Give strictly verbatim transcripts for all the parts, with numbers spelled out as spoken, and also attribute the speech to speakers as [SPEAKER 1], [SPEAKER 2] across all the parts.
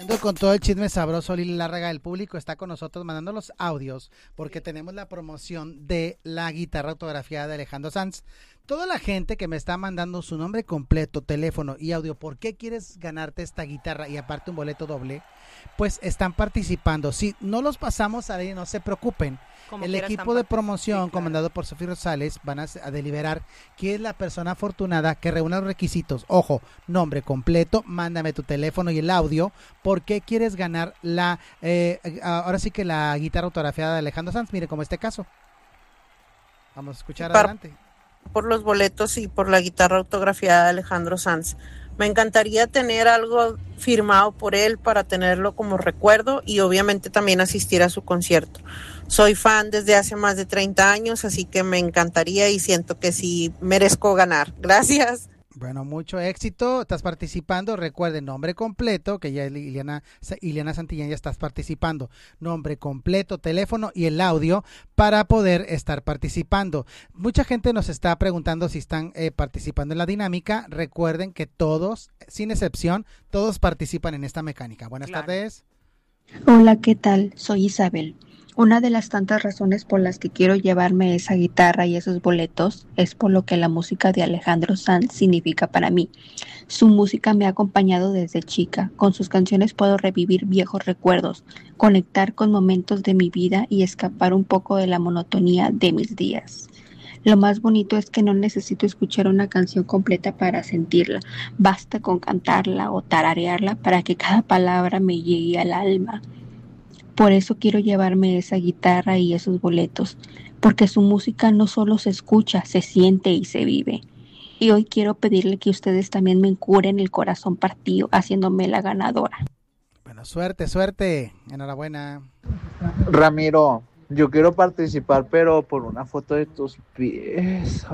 [SPEAKER 1] Siguiendo con todo el chisme sabroso, Lili Lárraga, el público está con nosotros mandando los audios porque tenemos la promoción de la guitarra autografiada de Alejandro Sanz. Toda la gente que me está mandando su nombre completo, teléfono y audio, ¿por qué quieres ganarte esta guitarra y aparte un boleto doble? Pues están participando. Si no los pasamos a ahí, no se preocupen. Como el equipo de promoción, sí, claro, comandado por Sofía Rosales, van a, a deliberar quién es la persona afortunada que reúna los requisitos. Ojo, nombre completo, mándame tu teléfono y el audio. ¿Por qué quieres ganar la, eh, ahora sí que la guitarra autografiada de Alejandro Sanz? Mire, como este caso. Vamos a escuchar
[SPEAKER 2] Par-
[SPEAKER 1] adelante.
[SPEAKER 2] Por los boletos y por la guitarra autografiada de Alejandro Sanz. Me encantaría tener algo firmado por él para tenerlo como recuerdo y obviamente también asistir a su concierto. Soy fan desde hace más de treinta años, así que me encantaría y siento que sí merezco ganar. Gracias.
[SPEAKER 1] Bueno, mucho éxito, estás participando, recuerden, nombre completo, que ya Ileana, Ileana Santillán ya estás participando, nombre completo, teléfono y el audio para poder estar participando. Mucha gente nos está preguntando si están eh, participando en la dinámica, recuerden que todos, sin excepción, todos participan en esta mecánica. Buenas claro. tardes.
[SPEAKER 3] Hola, ¿qué tal? Soy Isabel. Una de las tantas razones por las que quiero llevarme esa guitarra y esos boletos es por lo que la música de Alejandro Sanz significa para mí. Su música me ha acompañado desde chica. Con sus canciones puedo revivir viejos recuerdos, conectar con momentos de mi vida y escapar un poco de la monotonía de mis días. Lo más bonito es que no necesito escuchar una canción completa para sentirla. Basta con cantarla o tararearla para que cada palabra me llegue al alma. Por eso quiero llevarme esa guitarra y esos boletos, porque su música no solo se escucha, se siente y se vive. Y hoy quiero pedirle que ustedes también me curen el corazón partido, haciéndome la ganadora.
[SPEAKER 1] Bueno, suerte, suerte. Enhorabuena.
[SPEAKER 4] Ramiro, yo quiero participar, pero por una foto de tus pies.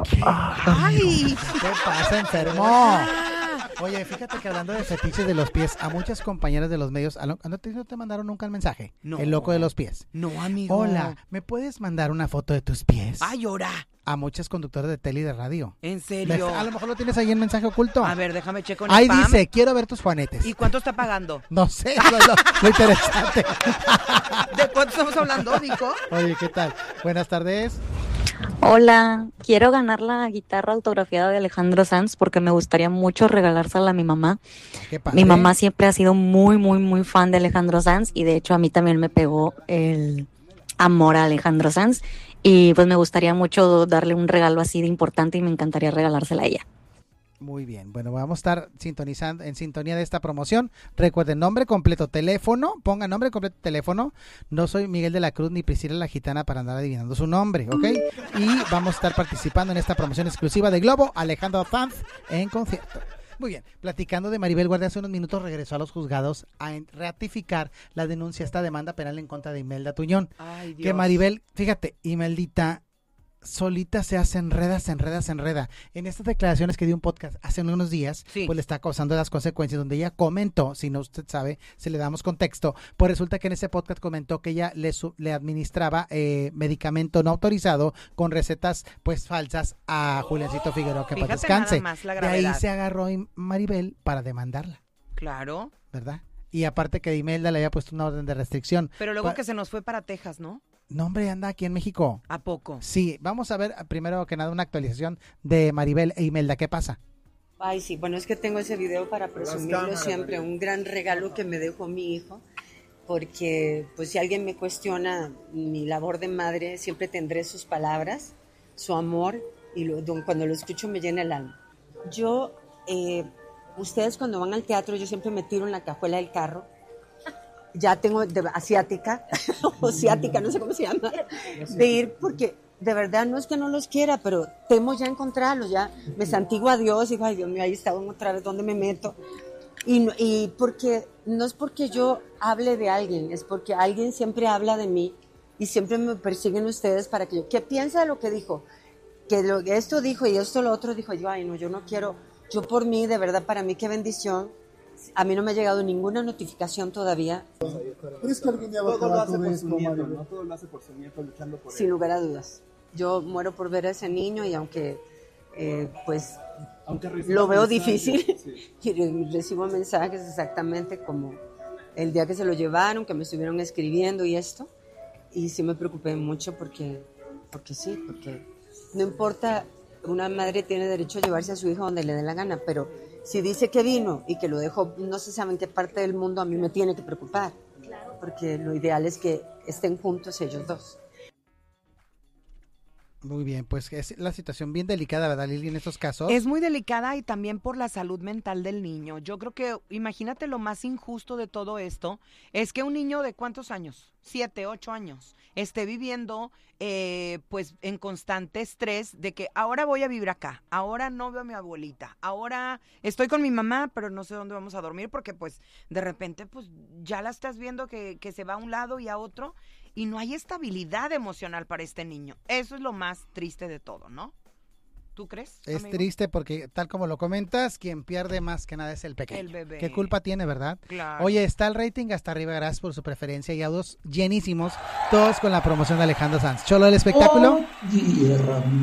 [SPEAKER 1] ¡Ay! ¿Qué pasa, enfermo? Oye, fíjate que hablando de fetiches de los pies, a muchas compañeras de los medios, ¿no te, no te mandaron nunca el mensaje? No. El loco de los pies.
[SPEAKER 5] No, amigo.
[SPEAKER 1] Hola, ¿me puedes mandar una foto de tus pies?
[SPEAKER 5] ¡Ay, llora!
[SPEAKER 1] A muchas conductoras de tele y de radio.
[SPEAKER 5] ¿En serio?
[SPEAKER 1] A lo mejor lo tienes ahí en mensaje oculto.
[SPEAKER 5] A ver, déjame checar en
[SPEAKER 1] Ahí
[SPEAKER 5] spam.
[SPEAKER 1] dice, quiero ver tus juanetes.
[SPEAKER 5] ¿Y cuánto está pagando?
[SPEAKER 1] No sé, eso es lo, lo interesante.
[SPEAKER 5] ¿De cuánto estamos hablando, Nico?
[SPEAKER 1] Oye, ¿qué tal? Buenas tardes.
[SPEAKER 6] Hola, quiero ganar la guitarra autografiada de Alejandro Sanz porque me gustaría mucho regalársela a mi mamá.
[SPEAKER 1] Qué padre.
[SPEAKER 6] Mi mamá siempre ha sido muy, muy, muy fan de Alejandro Sanz y de hecho a mí también me pegó el amor a Alejandro Sanz y pues me gustaría mucho darle un regalo así de importante y me encantaría regalársela a ella.
[SPEAKER 1] Muy bien, bueno, vamos a estar sintonizando en sintonía de esta promoción. Recuerden, nombre completo, teléfono, pongan nombre completo, teléfono. No soy Miguel de la Cruz ni Priscila la Gitana para andar adivinando su nombre, ¿ok? Y vamos a estar participando en esta promoción exclusiva de Globo, Alejandro Sanz en concierto. Muy bien, platicando de Maribel Guardia, hace unos minutos regresó a los juzgados a ratificar la denuncia, esta demanda penal en contra de Imelda Tuñón.
[SPEAKER 5] Ay, Dios.
[SPEAKER 1] Que Maribel, fíjate, Imeldita solita se hace enreda, se enreda, se enreda. En estas declaraciones que dio un podcast hace unos días, sí, pues le está causando las consecuencias, donde ella comentó, si no usted sabe, si le damos contexto, pues resulta que en ese podcast comentó que ella le, su, le administraba eh, medicamento no autorizado con recetas pues falsas a Juliancito Figueroa, que para descanse. De ahí se agarró Maribel para demandarla.
[SPEAKER 5] Claro.
[SPEAKER 1] ¿Verdad? Y aparte que Imelda le había puesto una orden de restricción.
[SPEAKER 5] Pero luego
[SPEAKER 1] pa-
[SPEAKER 5] que se nos fue para Texas, ¿no?
[SPEAKER 1] No, hombre, anda aquí en México.
[SPEAKER 5] ¿A poco?
[SPEAKER 1] Sí, vamos a ver primero que nada una actualización de Maribel e Imelda. ¿Qué pasa?
[SPEAKER 7] Ay, sí, bueno, es que tengo ese video para presumirlo siempre, un gran regalo que me dejó mi hijo, porque pues si alguien me cuestiona mi labor de madre, siempre tendré sus palabras, su amor, y lo, cuando lo escucho me llena el alma. Yo, eh, ustedes cuando van al teatro, yo siempre me tiro en la cajuela del carro, ya tengo de, asiática, o asiática, no sé cómo se llama, de ir porque de verdad no es que no los quiera, pero temo ya encontrarlos, ya me santiguo a Dios y digo, ay Dios mío, ahí está otra vez, ¿dónde me meto? Y, y porque, no es porque yo hable de alguien, es porque alguien siempre habla de mí y siempre me persiguen ustedes para que yo, ¿qué piensa de lo que dijo? Que lo, esto dijo y esto lo otro dijo, yo, ay no, yo no quiero, yo por mí, de verdad, para mí qué bendición. A mí no me ha llegado ninguna notificación todavía.
[SPEAKER 8] ¿Crees que algún día va a acabar todo esto, Maribel? ¿No? Todo lo hace por su nieto, luchando por él.
[SPEAKER 7] Sin lugar a dudas. Yo muero por ver a ese niño y aunque, eh, pues,
[SPEAKER 8] aunque
[SPEAKER 7] lo veo
[SPEAKER 8] mensajes,
[SPEAKER 7] difícil
[SPEAKER 8] sí.
[SPEAKER 7] y recibo mensajes exactamente como, el día que se lo llevaron, que me estuvieron escribiendo y esto, y sí me preocupé mucho porque, porque sí, porque no importa, una madre tiene derecho a llevarse a su hijo donde le dé la gana, pero si dice que vino y que lo dejó no se sabe en qué parte del mundo, a mí me tiene que preocupar, porque lo ideal es que estén juntos ellos dos.
[SPEAKER 1] Muy bien, pues es la situación bien delicada, ¿verdad, Lili, en estos casos?
[SPEAKER 5] Es muy delicada y también por la salud mental del niño. Yo creo que, imagínate, lo más injusto de todo esto es que un niño de ¿cuántos años? Siete, ocho años, esté viviendo eh, pues en constante estrés de que ahora voy a vivir acá, ahora no veo a mi abuelita, ahora estoy con mi mamá, pero no sé dónde vamos a dormir porque pues de repente pues ya la estás viendo que, que se va a un lado y a otro y no hay estabilidad emocional para este niño. Eso es lo más triste de todo, ¿no? ¿Tú crees,
[SPEAKER 1] Es
[SPEAKER 5] amigo?
[SPEAKER 1] triste porque, tal como lo comentas, quien pierde más que nada es el pequeño.
[SPEAKER 5] El bebé.
[SPEAKER 1] ¿Qué culpa tiene, verdad?
[SPEAKER 5] Claro.
[SPEAKER 1] Oye, está el rating hasta arriba, gracias por su preferencia y audios llenísimos, todos con la promoción de Alejandro Sanz. Cholo del espectáculo.
[SPEAKER 9] Oye,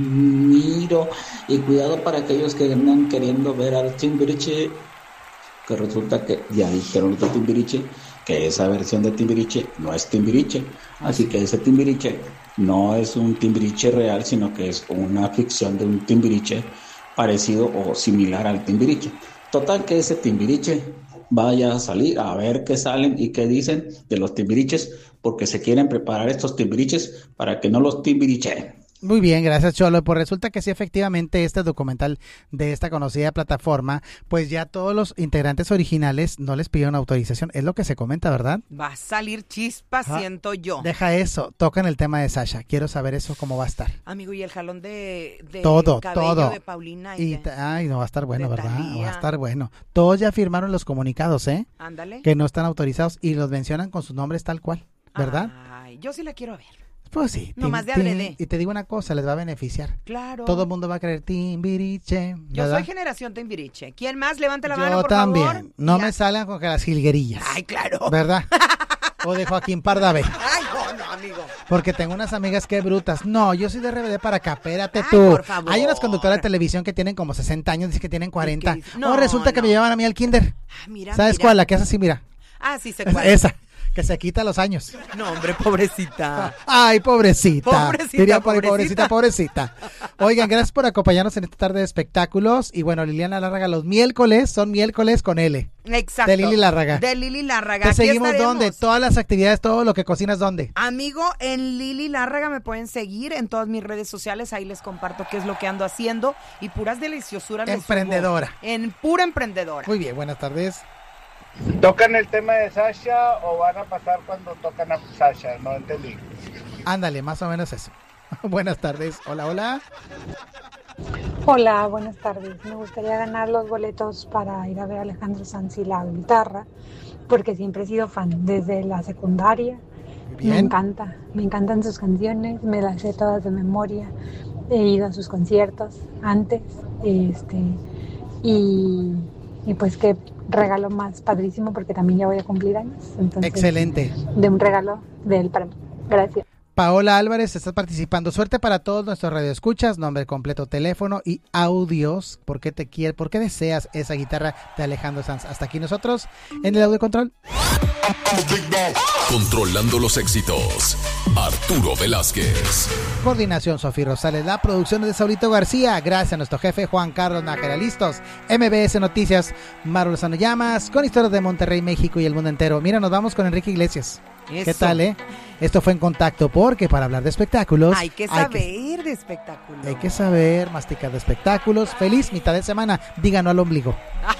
[SPEAKER 9] Ramiro, y cuidado para aquellos que andan queriendo ver al Timbiriche, que resulta que ya dijeron los de Timbiriche que esa versión de Timbiriche no es Timbiriche, así que ese Timbiriche no es un Timbiriche real, sino que es una ficción de un Timbiriche parecido o similar al Timbiriche. Total que ese Timbiriche vaya a salir a ver qué salen y qué dicen de los Timbiriches, porque se quieren preparar estos Timbiriches para que no los Timbirichen.
[SPEAKER 1] Muy bien, gracias, Cholo. Pues resulta que sí, efectivamente, este documental de esta conocida plataforma, pues ya todos los integrantes originales no les pidieron autorización. Es lo que se comenta, ¿verdad?
[SPEAKER 5] Va a salir chispa,
[SPEAKER 1] Ajá.
[SPEAKER 5] siento yo.
[SPEAKER 1] Deja eso, tocan el tema de Sasha. Quiero saber eso, cómo va a estar.
[SPEAKER 5] Amigo, y el jalón de, de
[SPEAKER 1] Todo,
[SPEAKER 5] cabello
[SPEAKER 1] todo.
[SPEAKER 5] de Paulina y,
[SPEAKER 1] Y,
[SPEAKER 5] de-
[SPEAKER 1] ta- ay, no va a estar bueno,
[SPEAKER 5] de
[SPEAKER 1] ¿verdad?
[SPEAKER 5] Thalía.
[SPEAKER 1] Va a estar bueno. Todos ya firmaron los comunicados, ¿eh?
[SPEAKER 5] Ándale.
[SPEAKER 1] Que no están autorizados y los mencionan con sus nombres tal cual, ¿verdad?
[SPEAKER 5] Ay, yo sí la quiero ver.
[SPEAKER 1] Pues sí.
[SPEAKER 5] No
[SPEAKER 1] Tim-
[SPEAKER 5] más de
[SPEAKER 1] Tim-
[SPEAKER 5] adrede.
[SPEAKER 1] Y te digo una cosa, les va a beneficiar.
[SPEAKER 5] Claro.
[SPEAKER 1] Todo el mundo va a querer Timbiriche,
[SPEAKER 5] Yo
[SPEAKER 1] ¿verdad?
[SPEAKER 5] soy generación Timbiriche. ¿Quién más? Levante la
[SPEAKER 1] Yo
[SPEAKER 5] mano, por
[SPEAKER 1] también.
[SPEAKER 5] favor.
[SPEAKER 1] No
[SPEAKER 5] Ya.
[SPEAKER 1] me salgan con que las jilguerillas.
[SPEAKER 5] Ay, claro.
[SPEAKER 1] ¿Verdad? O de Joaquín Pardavé.
[SPEAKER 5] Ay, no, no, amigo.
[SPEAKER 1] Porque tengo unas amigas que brutas. No, yo soy de R B D para acá. Espérate
[SPEAKER 5] Ay,
[SPEAKER 1] tú.
[SPEAKER 5] por favor.
[SPEAKER 1] Hay unas conductoras de televisión que tienen como sesenta años, dice que tienen cuarenta.
[SPEAKER 5] dice?
[SPEAKER 1] O
[SPEAKER 5] No,
[SPEAKER 1] resulta que
[SPEAKER 5] no.
[SPEAKER 1] me llevan a mí al kinder.
[SPEAKER 5] Ah, mira,
[SPEAKER 1] ¿Sabes
[SPEAKER 5] mira.
[SPEAKER 1] cuál? La que es así, mira.
[SPEAKER 5] Ah, sí sé
[SPEAKER 1] Es-
[SPEAKER 5] cuál.
[SPEAKER 1] Esa. Que se quita los años.
[SPEAKER 5] No, hombre, pobrecita.
[SPEAKER 1] Ay, pobrecita.
[SPEAKER 5] Pobrecita,
[SPEAKER 1] Diría por ahí, pobrecita,
[SPEAKER 5] pobrecita.
[SPEAKER 1] pobrecita. Oigan, gracias por acompañarnos en esta tarde de espectáculos. Y bueno, Liliana Lárraga, los miércoles son miércoles con L.
[SPEAKER 5] Exacto.
[SPEAKER 1] De Lili Lárraga.
[SPEAKER 5] De Lili Lárraga.
[SPEAKER 1] ¿Te
[SPEAKER 5] Aquí
[SPEAKER 1] seguimos
[SPEAKER 5] estaremos.
[SPEAKER 1] dónde? Todas las actividades, todo lo que cocinas, ¿dónde?
[SPEAKER 5] Amigo, en Lili Lárraga me pueden seguir en todas mis redes sociales. Ahí les comparto qué es lo que ando haciendo. Y puras deliciosuras. les subo.
[SPEAKER 1] Emprendedora.
[SPEAKER 5] En pura emprendedora.
[SPEAKER 1] Muy bien, buenas tardes.
[SPEAKER 10] ¿Tocan el tema de Sasha o van a pasar cuando tocan a Sasha? No entendí.
[SPEAKER 1] Ándale, más o menos eso. Buenas tardes. Hola, hola.
[SPEAKER 11] Hola, buenas tardes. Me gustaría ganar los boletos para ir a ver a Alejandro Sanz y la guitarra, porque siempre he sido fan desde la secundaria.
[SPEAKER 1] Bien.
[SPEAKER 11] Me encanta, me encantan sus canciones, me las sé todas de memoria. He ido a sus conciertos antes, este, y, y pues qué regalo más padrísimo, porque también ya voy a cumplir años. Entonces,
[SPEAKER 1] Excelente.
[SPEAKER 11] de un regalo de él para mí. Gracias.
[SPEAKER 1] Paola Álvarez, estás participando. Suerte para todos nuestros radioescuchas, nombre completo, teléfono y audios. ¿Por qué te quieres, por qué deseas esa guitarra de Alejandro Sanz? Hasta aquí nosotros en el audio control.
[SPEAKER 12] Controlando los éxitos, Arturo Velázquez.
[SPEAKER 1] Coordinación Sofía Rosales, la producción es de Saulito García. Gracias a nuestro jefe Juan Carlos Nájera. Listos. M B S Noticias, Maru Lozano Llamas, con historias de Monterrey, México y el mundo entero. Mira, nos vamos con Enrique Iglesias.
[SPEAKER 5] Eso.
[SPEAKER 1] ¿Qué tal, eh? Esto fue En Contacto, porque para hablar de espectáculos
[SPEAKER 5] Hay que saber de espectáculos.
[SPEAKER 1] Hay que saber masticar de espectáculos. Feliz mitad de semana. Díganos al ombligo.
[SPEAKER 5] Ay,